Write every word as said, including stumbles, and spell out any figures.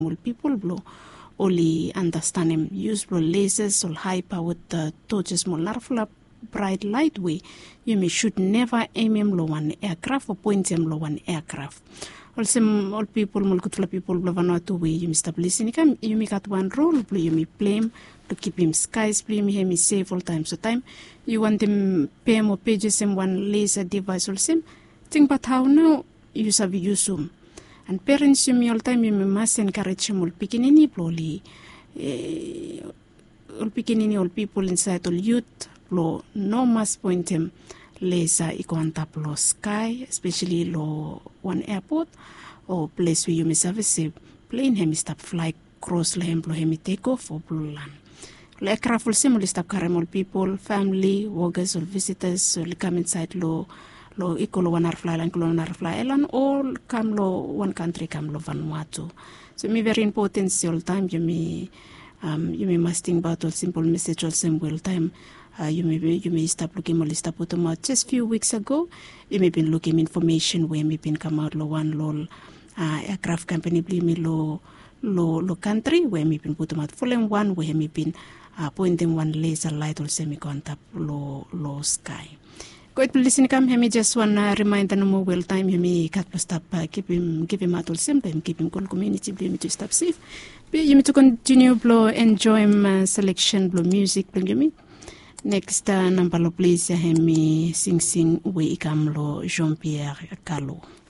Mul people blow only understand him use blow lasers or high powered uh, torches more larfla bright light way. You may should never aim him low one aircraft or point him low one aircraft. Also, all people, mulkutla people, Vanuatu way, you may stop listening. You may got one role, you may play him to keep him skies, play me, him safe all time. So time you want him pay more pages and one laser device or sim. Think about how now you have use them. And parents, you may all time you must encourage him all picking any blowly. All picking any all people inside all youth, blow no must point him. Laser iko on top low sky, especially low one airport or place where you may service plane hemi stop fly cross le hemi hemi take off or blue land. Le aircraft will simply stop carrying all people, family, workers or visitors, so they come inside low low iko low one hour fly land, one hour fly island, all come low one country come low Vanuatu. So me very important all time you may um you may must think about all simple message all same well time. Uh, you may be, you may stop looking or stop putting out just few weeks ago. You may be looking information where may been come out low one low uh, aircraft company blame me low low low country where may been put out full and one where may been uh, pointing one laser light or semi on top low low sky. Go ahead, listen. Come here. Me just one uh, reminder no more well time. You may cut stop uh, keep him give him out all same time keep him con community blame me to stop safe. You may to continue blow enjoy him uh, selection blow music blame you me. Next uh, number lo please hemi sing sing we ikamlo Jean Pierre Calo.